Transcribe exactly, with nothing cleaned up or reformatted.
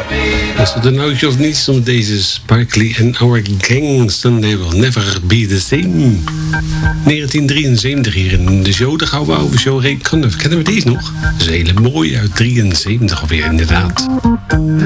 Is het een oudje of niet? Stond deze Sparkly en Our Gang Sunday Will Never Be The Same. negentien drieënzeventig hier in de show. De Gouden Oude Show. Kennen we deze nog? Dat is een hele mooie uit drieënzeventig alweer inderdaad.